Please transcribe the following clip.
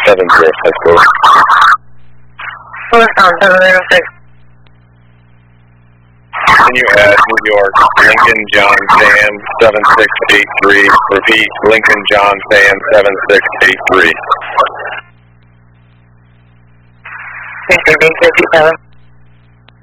7064. Northbound 706. Can you add New York, Lincoln John Sam 7683? Repeat, Lincoln John Sam 7683. 357.